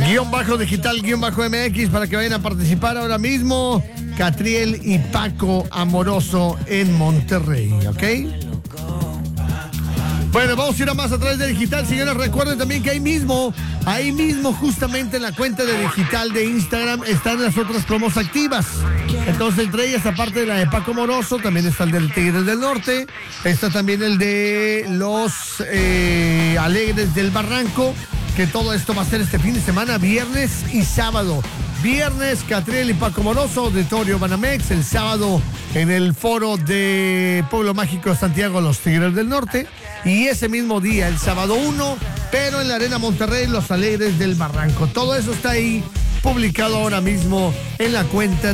_digital_MX para que vayan a participar ahora mismo. Catriel y Paco Amoroso en Monterrey, ¿ok? Bueno, vamos a ir a más a través de Digital. Señores, recuerden también que ahí mismo, justamente en la cuenta de Digital de Instagram, están las otras promos activas. Entonces, entre ellas, aparte de la de Paco Moroso, también está el del Tigres del Norte, está también el de los Alegres del Barranco, que todo esto va a ser este fin de semana, viernes y sábado. Viernes, Catriel y Paco Moroso, Auditorio Banamex. El sábado, en el foro de Pueblo Mágico de Santiago, los Tigres del Norte. Y ese mismo día, el sábado 1, pero en la Arena Monterrey, los Alegres del Barranco. Todo eso está ahí publicado ahora mismo en la cuenta